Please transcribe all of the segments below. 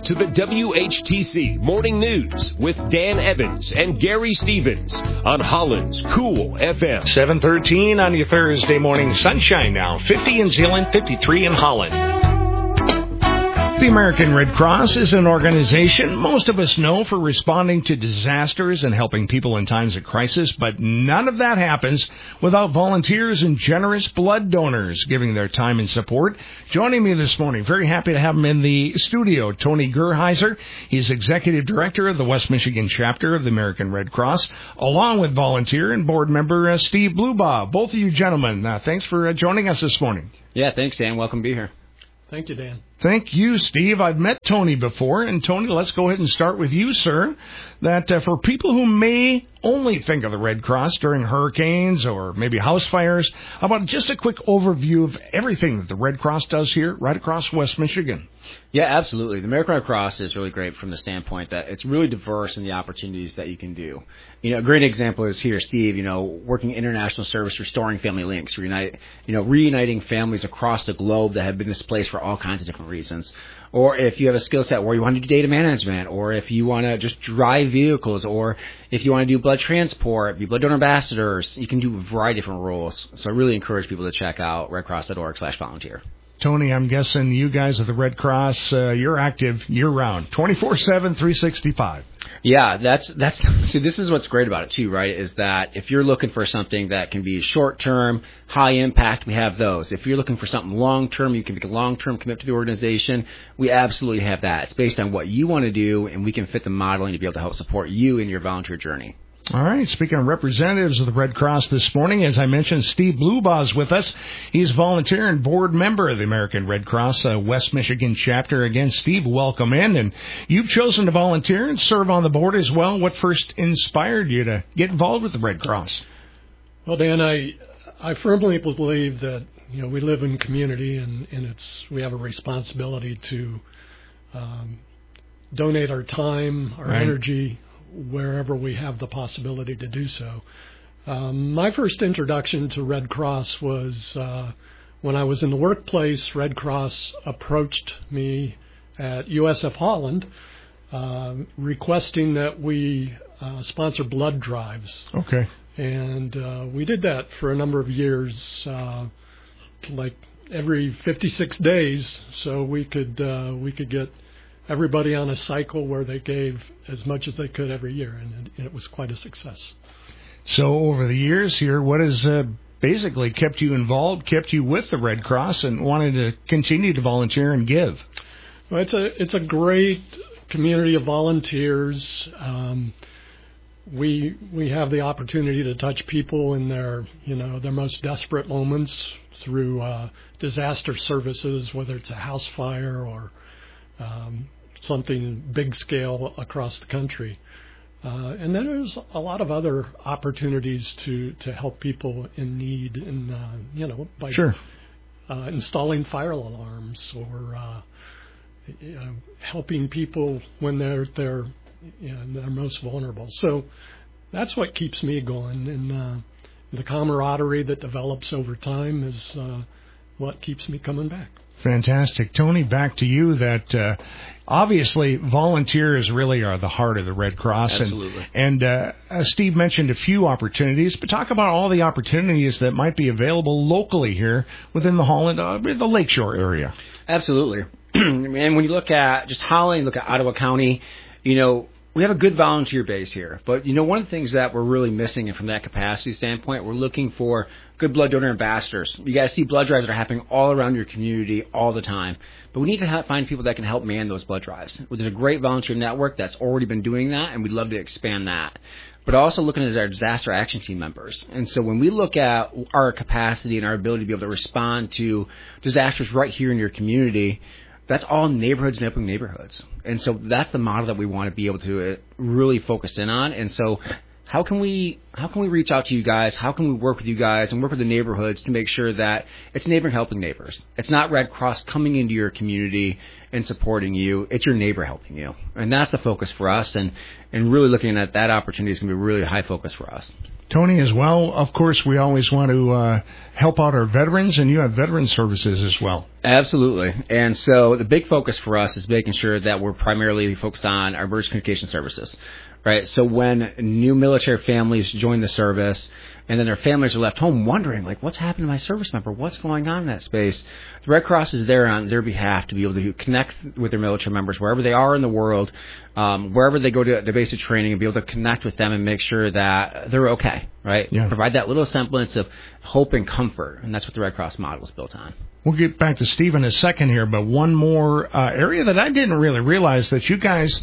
to the WHTC Morning News with Dan Evans and Gary Stevens on Holland's Cool FM. 7:13 on your Thursday morning. Sunshine now. 50 in Zeeland, 53 in Holland. The American Red Cross is an organization most of us know for responding to disasters and helping people in times of crisis, but none of that happens without volunteers and generous blood donors giving their time and support. Joining me this morning, very happy to have him in the studio, Tony Gerheiser. He's Executive Director of the West Michigan chapter of the American Red Cross, along with volunteer and board member Steve Blubaugh. Both of you gentlemen, thanks for joining us this morning. Yeah, thanks, Dan. Welcome to be here. Thank you, Dan. Thank you, Steve. I've met Tony before. And, Tony, let's go ahead and start with you, sir. That for people who may only think of the Red Cross during hurricanes or maybe house fires, how about just a quick overview of everything that the Red Cross does here right across West Michigan? Yeah, absolutely. The American Red Cross is really great from the standpoint that it's really diverse in the opportunities that you can do. You know, a great example is here, Steve, working international service, restoring family links, reuniting families across the globe that have been displaced for all kinds of different reasons. Or if you have a skill set where you want to do data management, or if you want to just drive vehicles, or if you want to do blood transport, be blood donor ambassadors, you can do a variety of different roles. So I really encourage people to check out redcross.org/volunteer. Tony, I'm guessing you guys at the Red Cross, you're active year-round, 24/7, 365. Yeah, see, this is what's great about it, too, right, is that if you're looking for something that can be short-term, high-impact, we have those. If you're looking for something long-term, you can make a long-term commitment to the organization, we absolutely have that. It's based on what you want to do, and we can fit the modeling to be able to help support you in your volunteer journey. All right. Speaking of representatives of the Red Cross this morning, as I mentioned, Steve Blubaugh is with us. He's volunteer and board member of the American Red Cross West Michigan chapter. Again, Steve, welcome in. And you've chosen to volunteer and serve on the board as well. What first inspired you to get involved with the Red Cross? Well, Dan, I firmly believe that we live in community, and we have a responsibility to donate our time, our energy, wherever we have the possibility to do so. My first introduction to Red Cross was when I was in the workplace. Red Cross approached me at USF Holland requesting that we sponsor blood drives. Okay. And we did that for a number of years, like every 56 days, so we could get everybody on a cycle where they gave as much as they could every year, and it was quite a success. So over the years here, what has basically kept you involved, kept you with the Red Cross, and wanted to continue to volunteer and give? Well, it's a great community of volunteers. We have the opportunity to touch people in their most desperate moments through disaster services, whether it's a house fire or something big scale across the country. And then there's a lot of other opportunities to help people in need, and by installing fire alarms or helping people when they're most vulnerable. So that's what keeps me going, and the camaraderie that develops over time is what keeps me coming back. Fantastic. Tony, back to you. That obviously volunteers really are the heart of the Red Cross. Absolutely. And Steve mentioned a few opportunities, but talk about all the opportunities that might be available locally here within the Holland, the Lakeshore area. Absolutely. And when you look at just Holland, look at Ottawa County, we have a good volunteer base here. But, one of the things that we're really missing, and from that capacity standpoint, we're looking for good blood donor ambassadors. You guys see blood drives that are happening all around your community all the time. But we need to find people that can help man those blood drives. There's a great volunteer network that's already been doing that, and we'd love to expand that. But also looking at our disaster action team members. And so when we look at our capacity and our ability to be able to respond to disasters right here in your community, that's all neighborhoods and open neighborhoods. And so that's the model that we want to be able to really focus in on. And so how can we reach out to you guys? How can we work with you guys and work with the neighborhoods to make sure that it's neighbor helping neighbors? It's not Red Cross coming into your community and supporting you. It's your neighbor helping you. And that's the focus for us. And really looking at that opportunity is going to be a really high focus for us. Tony, as well, of course, we always want to help out our veterans, and you have veteran services as well. Absolutely. And so the big focus for us is making sure that we're primarily focused on our emergency communication services, right? So when new military families join the service and then their families are left home wondering, like, what's happened to my service member? What's going on in that space? The Red Cross is there on their behalf to be able to connect with their military members wherever they are in the world, wherever they go to basic training, and be able to connect with them and make sure that they're okay, right? Yeah. Provide that little semblance of hope and comfort, and that's what the Red Cross model is built on. We'll get back to Steve in a second here, but one more area that I didn't really realize that you guys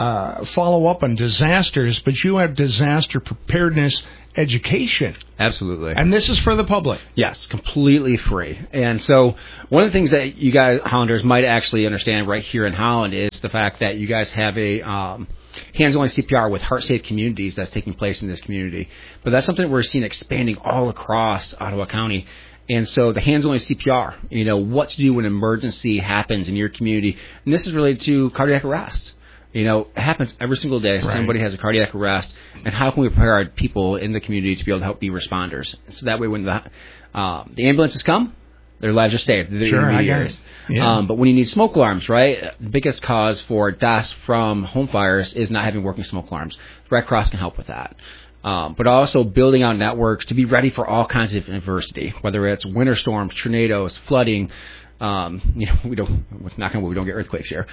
follow up on disasters, but you have disaster preparedness education. Absolutely. And this is for the public. Yes, completely free. And so one of the things that you guys, Hollanders, might actually understand right here in Holland is the fact that you guys have a hands-on CPR with heart-safe communities that's taking place in this community. But that's something that we're seeing expanding all across Ottawa County. And so the hands-on CPR, what to do when an emergency happens in your community. And this is related to cardiac arrest. It happens every single day. Right. Somebody has a cardiac arrest. And how can we prepare our people in the community to be able to help be responders? So that way when the ambulances come, their lives are saved. They're intermediaries. Yeah. But when you need smoke alarms, right, the biggest cause for deaths from home fires is not having working smoke alarms. The Red Cross can help with that. But also building out networks to be ready for all kinds of adversity, whether it's winter storms, tornadoes, flooding. We don't get earthquakes here.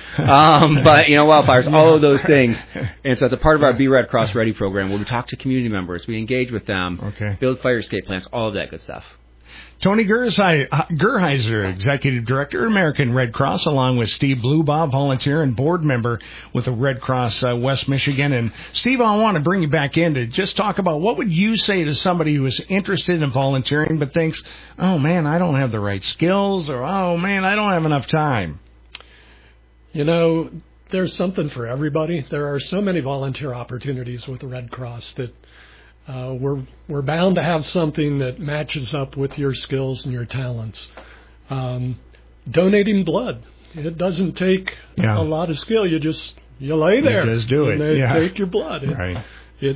But wildfires, all of those things. And so it's a part of our Be Red Cross Ready program where we talk to community members, we engage with them, build fire escape plans, all of that good stuff. Tony Gerheiser, Executive Director, American Red Cross, along with Steve Bluebob, volunteer and board member with the Red Cross West Michigan. And Steve, I want to bring you back in to just talk about what would you say to somebody who is interested in volunteering but thinks, oh, man, I don't have the right skills, or, oh, man, I don't have enough time. There's something for everybody. There are so many volunteer opportunities with the Red Cross that we're bound to have something that matches up with your skills and your talents. Donating blood. It doesn't take a lot of skill. You lay there. You just do it. And they take your blood. Right.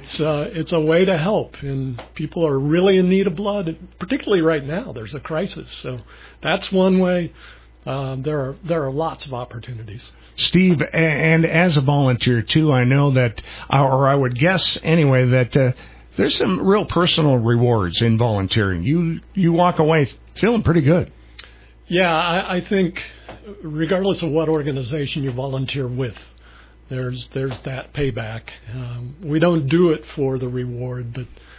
It's a way to help, and people are really in need of blood, particularly right now. There's a crisis, so that's one way. There are lots of opportunities. Steve, and as a volunteer too, I know that, or I would guess anyway, that there's some real personal rewards in volunteering. You walk away feeling pretty good. Yeah, I think regardless of what organization you volunteer with, there's that payback. We don't do it for the reward,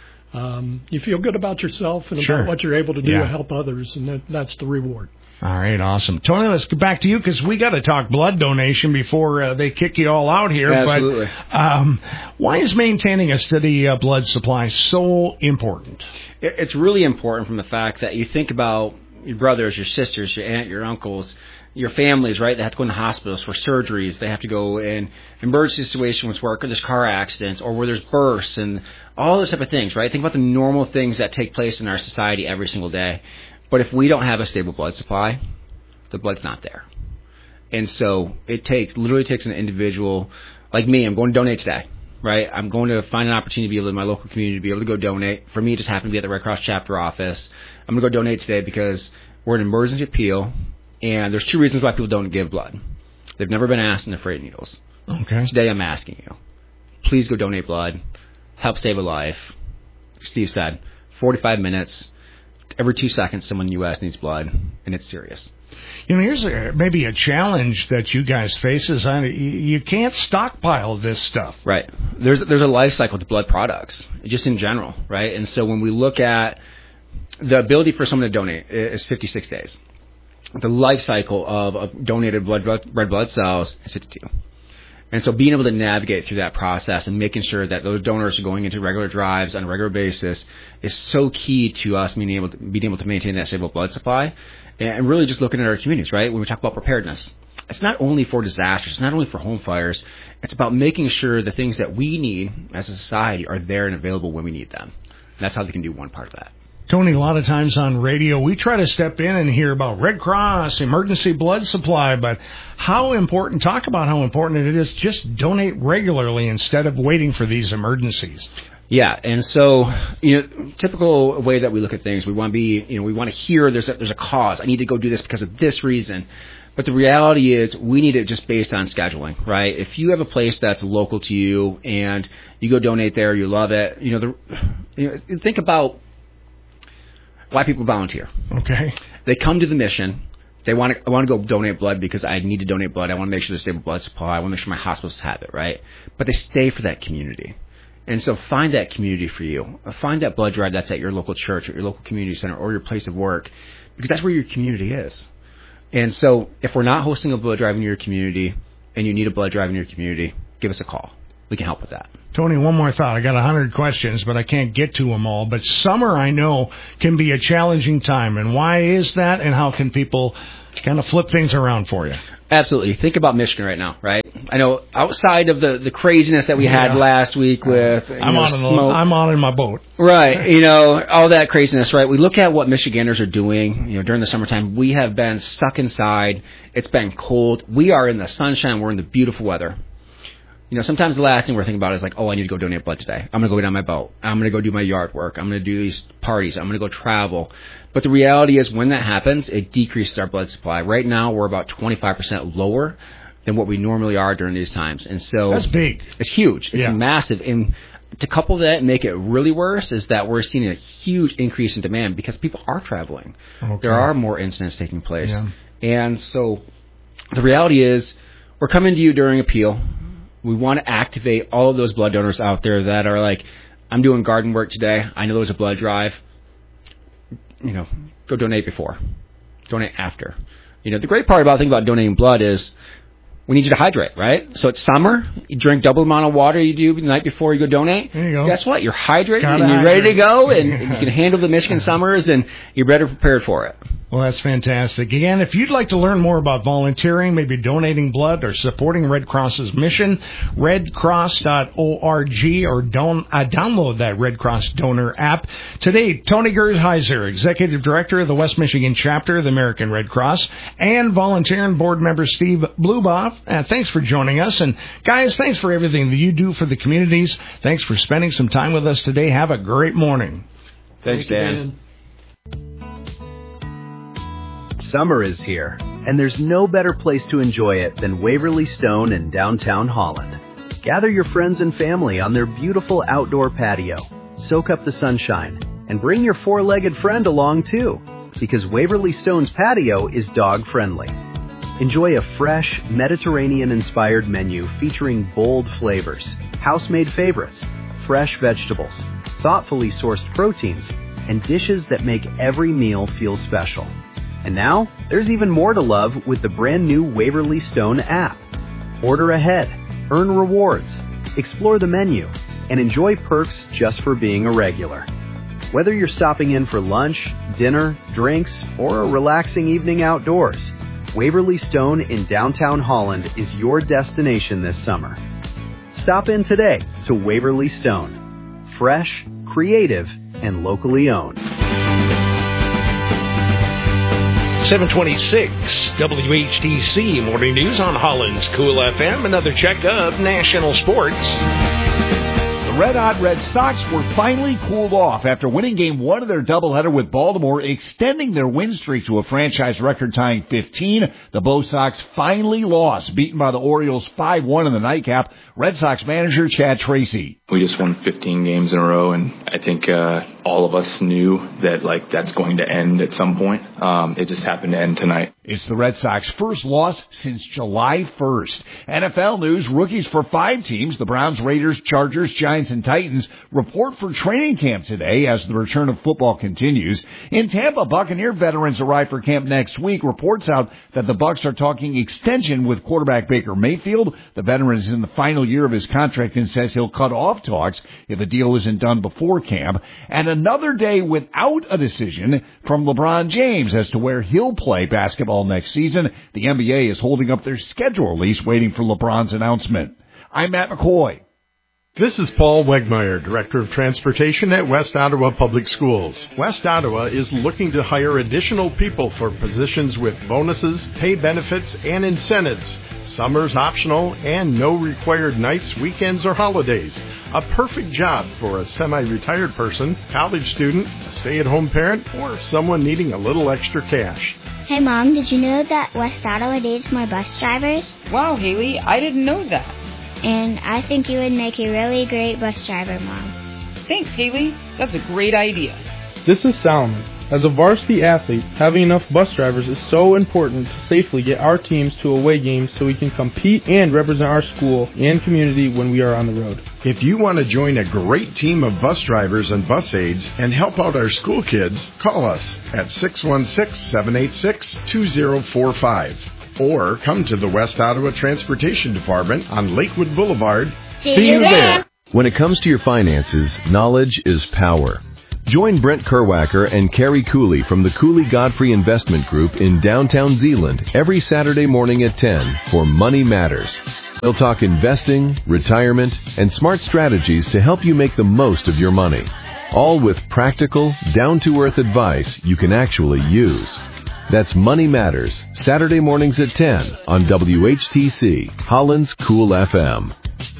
but you feel good about yourself and about what you're able to do to help others, and that's the reward. All right, awesome. Tony, let's get back to you because we got to talk blood donation before they kick you all out here. Absolutely. But why is maintaining a steady blood supply so important? It's really important from the fact that you think about your brothers, your sisters, your aunt, your uncles, your families, right? They have to go in the hospitals for surgeries. They have to go in emergency situations where there's car accidents or where there's births and all those type of things, right? Think about the normal things that take place in our society every single day. But if we don't have a stable blood supply, the blood's not there. And so it literally takes an individual like me. I'm going to donate today, right? I'm going to find an opportunity to be able in my local community to be able to go donate. For me, it just happened to be at the Red Cross chapter office. I'm going to go donate today because we're an emergency appeal, and there's 2 reasons why people don't give blood. They've never been asked, and they're afraid of needles. Okay. Today I'm asking you, please go donate blood. Help save a life. Steve said, 45 minutes. Every 2 seconds, someone in the U.S. needs blood, and it's serious. Here's maybe a challenge that you guys face is you can't stockpile this stuff. Right. There's a life cycle to blood products, just in general, right? And so when we look at the ability for someone to donate is 56 days. The life cycle of donated red blood cells is 52. And so being able to navigate through that process and making sure that those donors are going into regular drives on a regular basis is so key to us being able to maintain that stable blood supply and really just looking at our communities, right? When we talk about preparedness, it's not only for disasters, it's not only for home fires, it's about making sure the things that we need as a society are there and available when we need them. And that's how they can do one part of that. Tony, a lot of times on radio, we try to step in and hear about Red Cross, emergency blood supply, but talk about how important it is just donate regularly instead of waiting for these emergencies. Yeah, and so, typical way that we look at things, we want to be, we want to hear there's a cause. I need to go do this because of this reason. But the reality is we need it just based on scheduling, right? If you have a place that's local to you and you go donate there, you love it, think about why people volunteer. Okay. They come to the mission. I want to go donate blood because I need to donate blood. I want to make sure there's stable blood supply. I want to make sure my hospitals have it, right? But they stay for that community. And so find that community for you. Find that blood drive that's at your local church or your local community center or your place of work, because that's where your community is. And so if we're not hosting a blood drive in your community and you need a blood drive in your community, give us a call. We can help with that. Tony, one more thought. I got 100 questions, but I can't get to them all. But summer, I know, can be a challenging time. And why is that? And how can people kind of flip things around for you? Absolutely. Think about Michigan right now, right? I know outside of the craziness that we had last week with smoke. I'm on in my boat. Right. All that craziness, right? We look at what Michiganders are doing, during the summertime. We have been stuck inside. It's been cold. We are in the sunshine. We're in the beautiful weather. Sometimes the last thing we're thinking about is like, I need to go donate blood today. I'm going to go get on my boat. I'm going to go do my yard work. I'm going to do these parties. I'm going to go travel. But the reality is when that happens, it decreases our blood supply. Right now, we're about 25% lower than what we normally are during these times. And so that's big. It's huge. It's massive. And to couple that and make it really worse is that we're seeing a huge increase in demand because people are traveling. Okay. There are more incidents taking place. Yeah. And so the reality is we're coming to you during appeal. We want to activate all of those blood donors out there that are like, I'm doing garden work today. I know there's a blood drive. Go donate before. Donate after. The great part about thinking about donating blood is we need you to hydrate, right? So it's summer. You drink double the amount of water you do the night before you go donate. There you go. Guess what? You're hydrated and you're ready to go, and you can handle the Michigan summers, and you're better prepared for it. Well, that's fantastic. Again, if you'd like to learn more about volunteering, maybe donating blood or supporting Red Cross's mission, redcross.org or download that Red Cross donor app. Today, Tony Gersheiser, Executive Director of the West Michigan Chapter of the American Red Cross, and volunteering board member Steve Bluboff. Thanks for joining us. And guys, thanks for everything that you do for the communities. Thanks for spending some time with us today. Have a great morning. Thanks, Dan. Summer is here, and there's no better place to enjoy it than Waverly Stone in downtown Holland. Gather your friends and family on their beautiful outdoor patio, soak up the sunshine, and bring your four-legged friend along too, because Waverly Stone's patio is dog-friendly. Enjoy a fresh, Mediterranean-inspired menu featuring bold flavors, house-made favorites, fresh vegetables, thoughtfully sourced proteins, and dishes that make every meal feel special. And now, there's even more to love with the brand new Waverly Stone app. Order ahead, earn rewards, explore the menu, and enjoy perks just for being a regular. Whether you're stopping in for lunch, dinner, drinks, or a relaxing evening outdoors, Waverly Stone in downtown Holland is your destination this summer. Stop in today to Waverly Stone. Fresh, creative, and locally owned. 726 WHTC Morning News on Holland's Cool FM. Another check of national sports. The red-hot Red Sox were finally cooled off after winning Game 1 of their doubleheader with Baltimore, extending their win streak to a franchise record-tying 15. The Bo Sox finally lost, beaten by the Orioles 5-1 in the nightcap. Red Sox manager Chad Tracy. We just won 15 games in a row, and I think all of us knew that that's going to end at some point. It just happened to end tonight. It's the Red Sox' first loss since July 1st. NFL news, rookies for 5 teams, the Browns, Raiders, Chargers, Giants, and Titans, report for training camp today as the return of football continues. In Tampa, Buccaneer veterans arrive for camp next week. Reports out that the Bucs are talking extension with quarterback Baker Mayfield. The veteran is in the final year of his contract and says he'll cut off talks if a deal isn't done before camp. And another day without a decision from LeBron James as to where he'll play basketball next season. The NBA is holding up their schedule release, waiting for LeBron's announcement. I'm Matt McCoy. This is Paul Wegmeyer, Director of Transportation at West Ottawa Public Schools. West Ottawa is looking to hire additional people for positions with bonuses, pay benefits, and incentives. Summer's optional and no required nights, weekends, or holidays. A perfect job for a semi-retired person, college student, a stay-at-home parent, or someone needing a little extra cash. Hey Mom, did you know that West Ottawa needs more bus drivers? Wow, Haley, I didn't know that. And I think you would make a really great bus driver, Mom. Thanks, Haley. That's a great idea. This is Salomon. As a varsity athlete, having enough bus drivers is so important to safely get our teams to away games so we can compete and represent our school and community when we are on the road. If you want to join a great team of bus drivers and bus aides and help out our school kids, call us at 616-786-2045. Or come to the West Ottawa Transportation Department on Lakewood Boulevard. See you there. When it comes to your finances, knowledge is power. Join Brent Kerwacker and Carrie Cooley from the Cooley Godfrey Investment Group in downtown Zeeland every Saturday morning at 10 for Money Matters. They'll talk investing, retirement, and smart strategies to help you make the most of your money. All with practical, down-to-earth advice you can actually use. That's Money Matters, Saturday mornings at 10 on WHTC, Holland's Cool FM.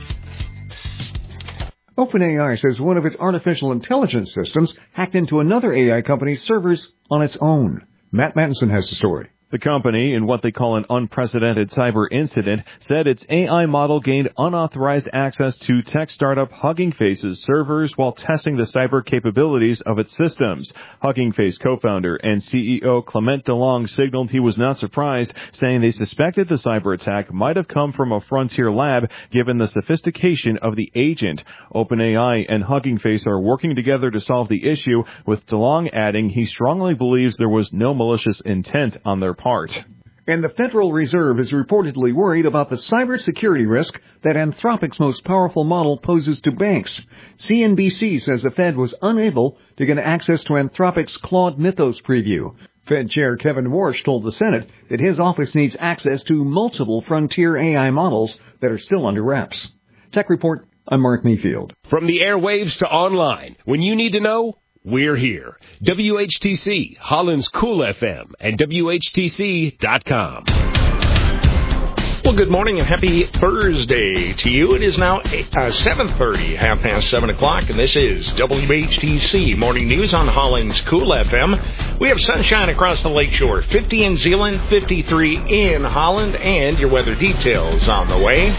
OpenAI says one of its artificial intelligence systems hacked into another AI company's servers on its own. Matt Mattinson has the story. The company, in what they call an unprecedented cyber incident, said its AI model gained unauthorized access to tech startup Hugging Face's servers while testing the cyber capabilities of its systems. Hugging Face co-founder and CEO Clement DeLong signaled he was not surprised, saying they suspected the cyber attack might have come from a frontier lab given the sophistication of the agent. OpenAI and Hugging Face are working together to solve the issue, with DeLong adding he strongly believes there was no malicious intent on their part. And the Federal Reserve is reportedly worried about the cybersecurity risk that Anthropic's most powerful model poses to banks. CNBC says the Fed was unable to get access to Anthropic's Claude Mythos preview. Fed Chair Kevin Warsh told the Senate that his office needs access to multiple frontier AI models that are still under wraps. Tech Report, I'm Mark Mayfield. From the airwaves to online, when you need to know, we're here. WHTC, Holland's Cool FM, and WHTC.com. Well, good morning and happy Thursday to you. It is now 7:30, 7:30, and this is WHTC Morning News on Holland's Cool FM. We have sunshine across the lakeshore, 50 in Zeeland, 53 in Holland, and your weather details on the way.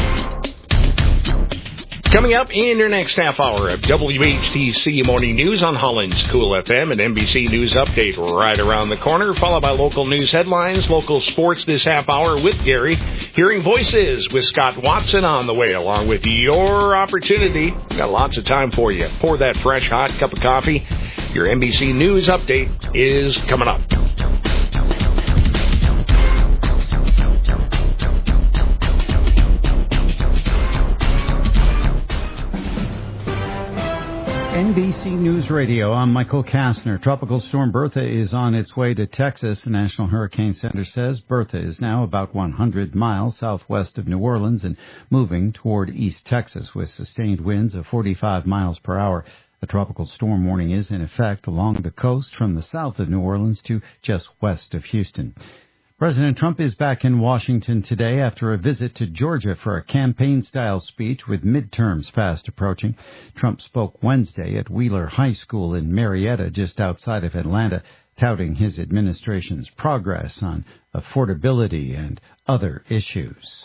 Coming up in your next half hour of WHTC Morning News on Holland's Cool FM, and NBC News Update right around the corner, followed by local news headlines, local sports this half hour with Gary, hearing voices with Scott Watson on the way, along with your opportunity. We've got lots of time for you. Pour that fresh, hot cup of coffee. Your NBC News Update is coming up. NBC News Radio, I'm Michael Kastner. Tropical storm Bertha is on its way to Texas. The National Hurricane Center says Bertha is now about 100 miles southwest of New Orleans and moving toward East Texas with sustained winds of 45 miles per hour. A tropical storm warning is in effect along the coast from the south of New Orleans to just west of Houston. President Trump is back in Washington today after a visit to Georgia for a campaign-style speech with midterms fast approaching. Trump spoke Wednesday at Wheeler High School in Marietta, just outside of Atlanta, touting his administration's progress on affordability and other issues.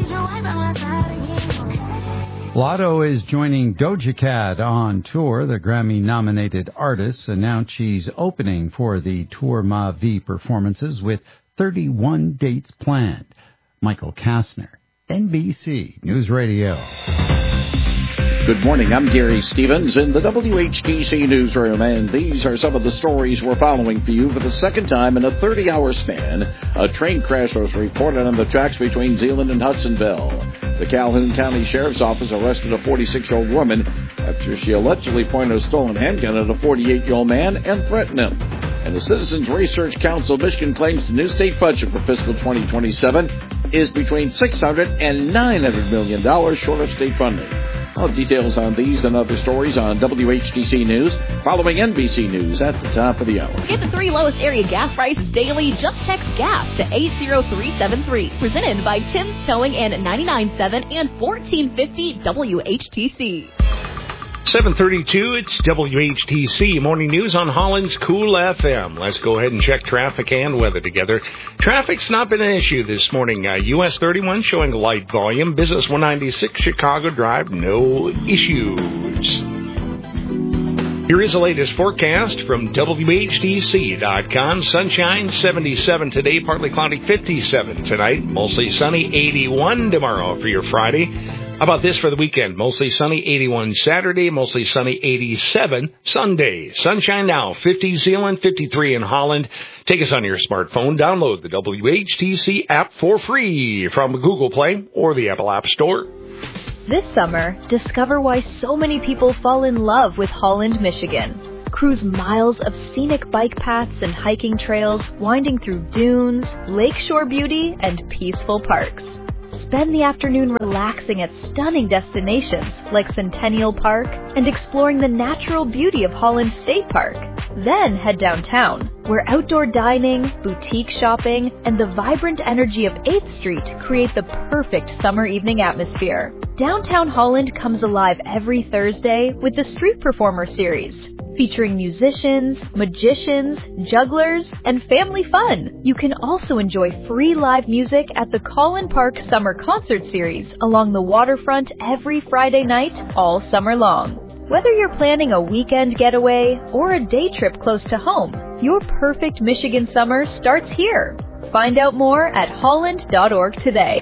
Lotto is joining Doja Cat on tour. The Grammy-nominated artist announced she's opening for the Tour Ma Vie performances with 31 dates planned. Michael Kastner, NBC News Radio. Good morning, I'm Gary Stevens in the WHTC Newsroom, and these are some of the stories we're following for you for the second time in a 30-hour span. A train crash was reported on the tracks between Zeeland and Hudsonville. The Calhoun County Sheriff's Office arrested a 46-year-old woman after she allegedly pointed a stolen handgun at a 48-year-old man and threatened him. And the Citizens Research Council of Michigan claims the new state budget for fiscal 2027 is between $600 and $900 million short of state funding. All details on these and other stories on WHTC News, following NBC News at the top of the hour. Get the 3 lowest area gas prices daily. Just text GAS to 80373. Presented by Tim's Towing and 99.7 and 1450 WHTC. 7:32, it's WHTC Morning News on Holland's Cool FM. Let's go ahead and check traffic and weather together. Traffic's not been an issue this morning. US 31 showing light volume. Business 196 Chicago Drive, no issues. Here is the latest forecast from WHTC.com. Sunshine, 77 today, partly cloudy, 57 tonight. Mostly sunny, 81 tomorrow for your Friday. How about this for the weekend? Mostly sunny, 81 Saturday, mostly sunny, 87 Sunday. Sunshine now, 50 Zeeland, 53 in Holland. Take us on your smartphone. Download the WHTC app for free from Google Play or the Apple App Store. This summer, discover why so many people fall in love with Holland, Michigan. Cruise miles of scenic bike paths and hiking trails, winding through dunes, lakeshore beauty, and peaceful parks. Spend the afternoon relaxing at stunning destinations like Centennial Park and exploring the natural beauty of Holland State Park. Then head downtown, where outdoor dining, boutique shopping, and the vibrant energy of 8th Street create the perfect summer evening atmosphere. Downtown Holland comes alive every Thursday with the Street Performer Series, featuring musicians, magicians, jugglers, and family fun. You can also enjoy free live music at the Collin Park Summer Concert Series along the waterfront every Friday night all summer long. Whether you're planning a weekend getaway or a day trip close to home, your perfect Michigan summer starts here. Find out more at holland.org today.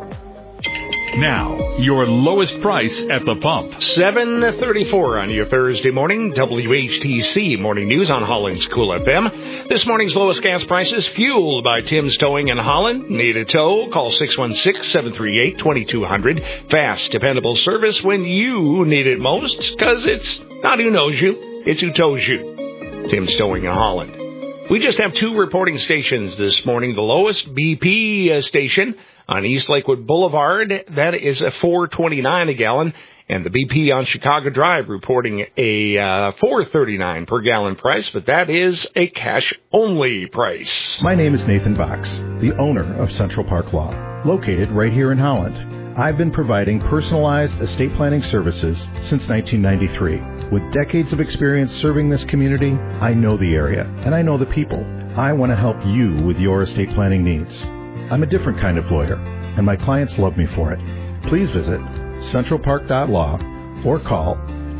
Now, your lowest price at the pump. 7:34 on your Thursday morning. WHTC Morning News on Holland's Cool FM. This morning's lowest gas prices fueled by Tim's Towing in Holland. Need a tow? Call 616-738-2200. Fast, dependable service when you need it most. Because it's not who knows you, it's who tows you. Tim's Towing in Holland. We just have 2 reporting stations this morning. The lowest BP station on East Lakewood Boulevard, that is a $4.29 a gallon, and the BP on Chicago Drive reporting a $4.39 per gallon price, but that is a cash-only price. My name is Nathan Box, the owner of Central Park Law, located right here in Holland. I've been providing personalized estate planning services since 1993. With decades of experience serving this community, I know the area, and I know the people. I want to help you with your estate planning needs. I'm a different kind of lawyer, and my clients love me for it. Please visit centralpark.law or call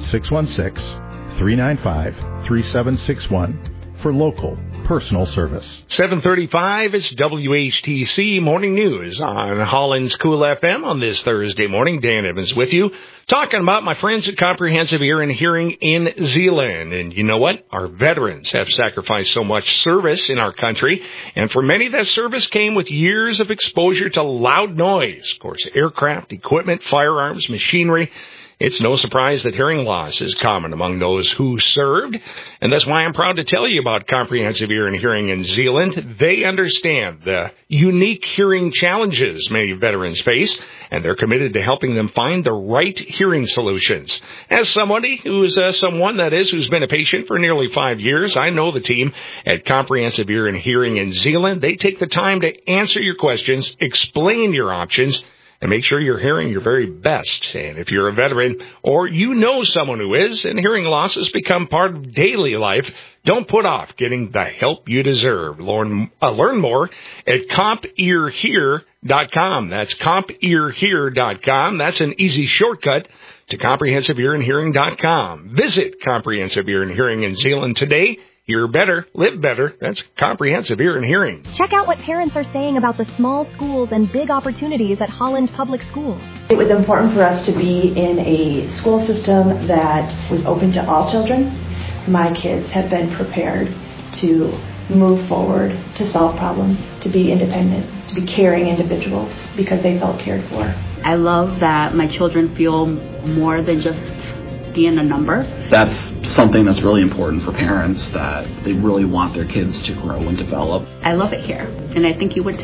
616-395-3761 for local personal service. 7:35, it's WHTC Morning News on Holland's Cool FM on this Thursday morning. Dan Evans with you, talking about my friends at Comprehensive Ear and Hearing in Zeeland. And you know what? Our veterans have sacrificed so much service in our country, and for many that service came with years of exposure to loud noise. Of course, aircraft, equipment, firearms, machinery. It's no surprise that hearing loss is common among those who served, and that's why I'm proud to tell you about Comprehensive Ear and Hearing in Zeeland. They understand the unique hearing challenges many veterans face, and they're committed to helping them find the right hearing solutions. As somebody who's who's been a patient for nearly 5 years, I know the team at Comprehensive Ear and Hearing in Zeeland. They take the time to answer your questions, explain your options, and make sure you're hearing your very best. And if you're a veteran or you know someone who is, and hearing loss has become part of daily life, don't put off getting the help you deserve. Learn more at CompEarHear.com. That's CompEarHear.com. That's an easy shortcut to ComprehensiveEarAndHearing.com. Visit Comprehensive Ear and Hearing in Zeeland today. Hear better, live better. That's Comprehensive Ear and Hearing. Check out what parents are saying about the small schools and big opportunities at Holland Public Schools. It was important for us to be in a school system that was open to all children. My kids have been prepared to move forward, to solve problems, to be independent, to be caring individuals because they felt cared for. I love that my children feel more than just being a number. That's something that's really important for parents, that they really want their kids to grow and develop. I love it here, and I think you would too.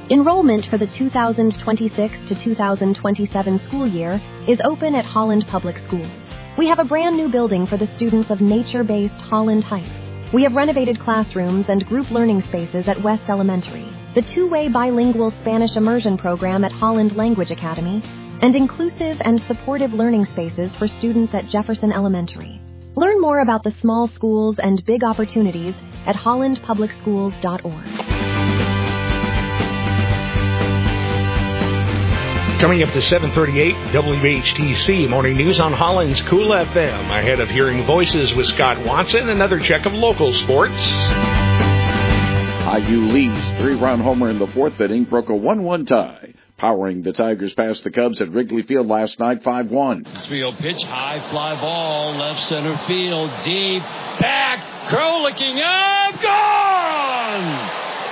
Enrollment for the 2026 to 2027 school year is open at Holland Public Schools. We have a brand new building for the students of nature-based Holland Heights. We have renovated classrooms and group learning spaces at West Elementary, the two-way bilingual Spanish immersion program at Holland Language Academy, and inclusive and supportive learning spaces for students at Jefferson Elementary. Learn more about the small schools and big opportunities at hollandpublicschools.org. Coming up to 7:38, WHTC Morning News on Holland's Cool FM. Ahead of hearing voices with Scott Watson, another check of local sports. IU leads 3-run homer in the fourth inning, broke a 1-1 tie, powering the Tigers past the Cubs at Wrigley Field last night 5-1. Field pitch, high fly ball, left center field, deep, back, Crow looking up, gone!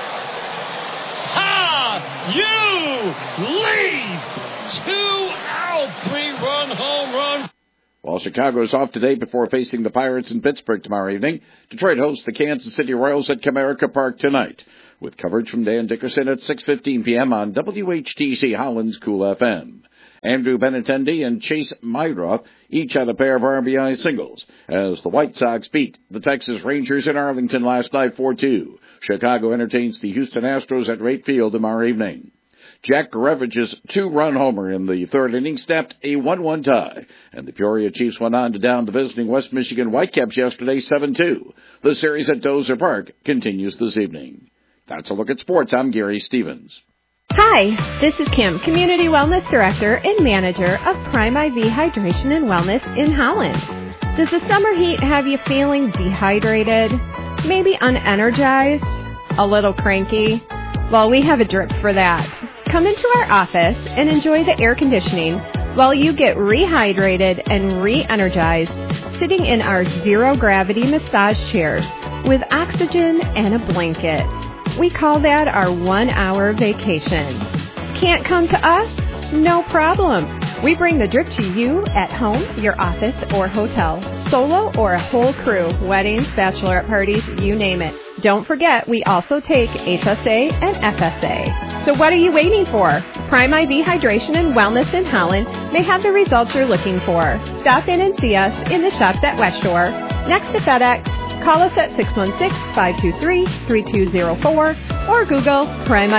You lead! 2-out, 3-run home run. While Chicago is off today before facing the Pirates in Pittsburgh tomorrow evening, Detroit hosts the Kansas City Royals at Comerica Park tonight, with coverage from Dan Dickerson at 6:15 p.m. on WHTC Holland's Cool FM. Andrew Benintendi and Chase Myroff each had a pair of RBI singles as the White Sox beat the Texas Rangers in Arlington last night 4-2. Chicago entertains the Houston Astros at Wright Field tomorrow evening. Jack Garevich's 2-run homer in the third inning snapped a 1-1 tie, and the Peoria Chiefs went on to down the visiting West Michigan Whitecaps yesterday 7-2. The series at Dozer Park continues this evening. That's a look at sports. I'm Gary Stevens. Hi, this is Kim, Community Wellness Director and Manager of Prime IV Hydration and Wellness in Holland. Does the summer heat have you feeling dehydrated, maybe unenergized, a little cranky? Well, we have a drip for that. Come into our office and enjoy the air conditioning while you get rehydrated and re-energized sitting in our zero-gravity massage chairs with oxygen and a blanket. We call that our 1-hour vacation. Can't come to us? No problem. We bring the drip to you at home, your office, or hotel. Solo or a whole crew, weddings, bachelorette parties, you name it. Don't forget, we also take HSA and FSA. So what are you waiting for? Prime IV Hydration and Wellness in Holland may have the results you're looking for. Stop in and see us in the shops at West Shore, next to FedEx. Call us at 616-523-3204 or Google Prime